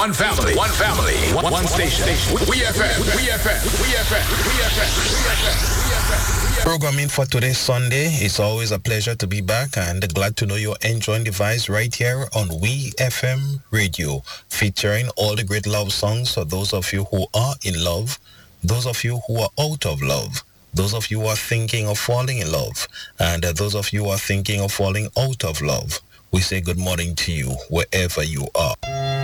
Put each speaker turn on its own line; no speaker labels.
One family, one station. We FM.
Programming for today, Sunday. It's always a pleasure to be back and glad to know you're enjoying the vibes right here on We FM Radio, featuring all the great love songs for those of you who are in love, those of you who are out of love, those of you who are thinking of falling in love, and those of you who are thinking of falling out of love. We say good morning to you wherever you are.